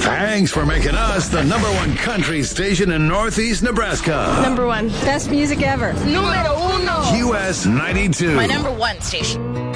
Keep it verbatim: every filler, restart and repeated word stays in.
Thanks for making us the number one country station in Northeast Nebraska. Number one. Best music ever. Numero uno. U S ninety-two. My number one station.